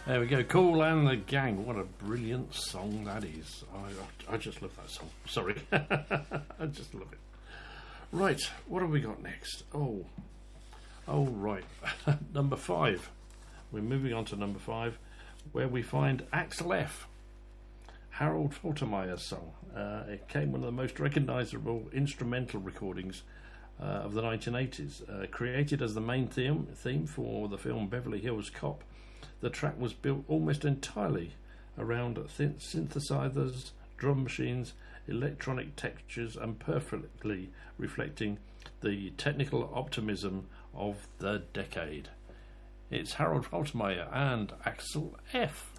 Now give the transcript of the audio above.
There we go. Kool and the Gang. What a brilliant song that is. I just love that song. Sorry. I just love it. Right. What have we got next? Oh, right. Number 5. We're moving on to number 5, where we find Axel F. Harold Faltermeyer's song. It came one of the most recognisable instrumental recordings of the 1980s. Created as the main theme for the film Beverly Hills Cop, the track was built almost entirely around synthesizers, drum machines, electronic textures, and perfectly reflecting the technical optimism of the decade. It's Harold Faltermeyer and Axel F.